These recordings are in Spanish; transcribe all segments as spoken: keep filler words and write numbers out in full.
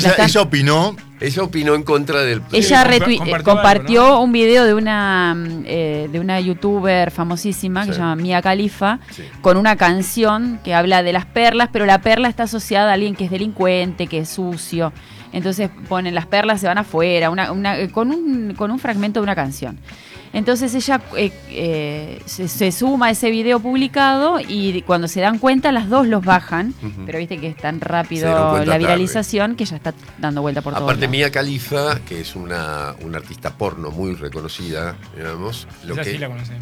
ella, están... ella opinó. Ella opinó en contra del... Ella Sí, retui- compartió compartió algo, ¿no? un video de una eh, de una youtuber famosísima Sí. que se llama Mia Khalifa, Sí. con una canción que habla de las perlas, pero la perla está asociada a alguien que es delincuente, que es sucio. Entonces ponen las perlas se van afuera, una, una, eh, con, un, con un fragmento de una canción. Entonces ella eh, eh, se, se suma a ese video publicado y cuando se dan cuenta las dos los bajan, Ujú. pero viste que es tan Se rápido dieron cuenta la tarde. viralización que ya está dando vuelta por todo. Aparte, Mia Khalifa, que es una, una artista porno muy reconocida, digamos. Lo Esa que, sí la conocen.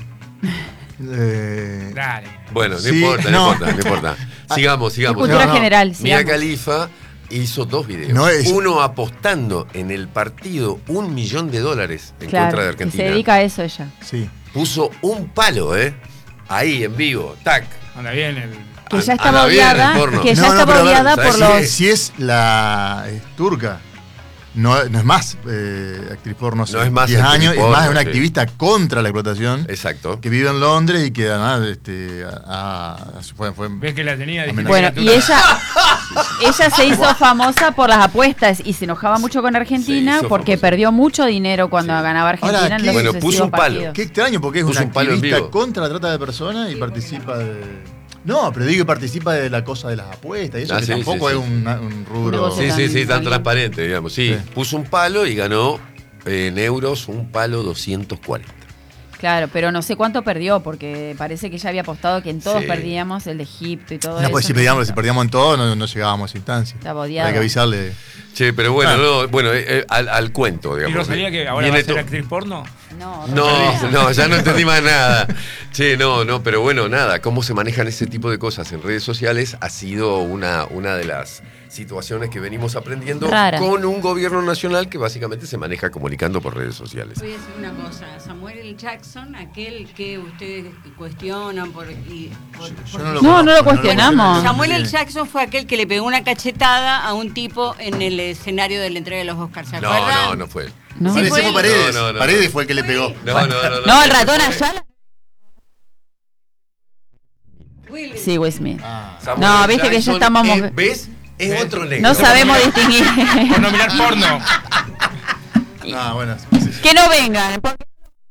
Eh, Dale. Bueno, no Sí, importa, no, no. importa, no importa. Sigamos, sigamos. Cultura No, no. general, Mia sigamos. Khalifa hizo dos videos. No es- Uno apostando en el partido un millón de dólares en Claro, contra de y Argentina. se dedica a eso ella. sí. Puso un palo, ¿eh? Ahí, en vivo, tac. Anda bien el... Que ya An- estaba anda bien el odiada, porno. que ya No, no, estaba pero a ver, odiada ¿sabes por qué? los... Si es la es turca, no, no es más eh, actriz porno hace No es más diez actriz años, es porno, más una sí. activista contra la explotación, Exacto. que vive en Londres y que además este, a- a- fue, fue- ¿Ves que la tenía? Dijiste Bueno, que Bueno, era y turca. ella, ella se hizo famosa por las apuestas y se enojaba mucho con Argentina Se hizo porque famosa. perdió mucho dinero cuando Sí. ganaba Argentina Ahora, en ¿qué? los Bueno, sucesivos puso un palo. partidos. Qué extraño, porque es Puso una un palo en activista vivo. contra la trata de personas y participa de... No, pero digo que participa de la cosa de las apuestas y eso Ah, que sí, tampoco sí, es sí. un, un rubro... negocio Sí, tan sí, sí, tan saliente. transparente, digamos. Sí, Sí. puso un palo y ganó eh, en euros un palo doscientos cuarenta. Claro, pero no sé cuánto perdió porque parece que ella había apostado que en todos Sí. perdíamos, el de Egipto y todo No, eso. pues si perdíamos, si perdíamos en todo, no, no llegábamos a esa instancia. Estaba odiada. Hay que avisarle. Che, pero bueno, Ah. no, bueno, eh, eh, al, al cuento, ¿Y digamos. Rosalía que ahora Viene va a ser to- actriz porno? No, No, Rosalía. no, ya no entendí más nada. Che, no, no, pero bueno, nada, cómo se manejan ese tipo de cosas en redes sociales ha sido una, una de las situaciones que venimos aprendiendo Rara. con un gobierno nacional que básicamente se maneja comunicando por redes sociales. Voy a decir una cosa, Samuel L. Jackson, aquel que ustedes cuestionan por... y- por- Yo por- no lo, No, no lo conozco, cuestionamos. Samuel L. Sí. Jackson fue aquel que le pegó una cachetada a un tipo en el escenario de la entrega de los Oscars, ¿se No, acuerdan? no, no fue él. No. Sí, Parece fue fue él. Paredes. No, no, no. Paredes fue el que le pegó. No, no, no, no. No, el ratón Ayala. Will- Sí, Will Smith. Ah. Samuel No, L. viste que ya Jackson, estamos- eh, ¿Ves? Es otro negro. No sabemos distinguir. Por no mirar porno. Ah, bueno. sí, sí. Que no vengan. porque-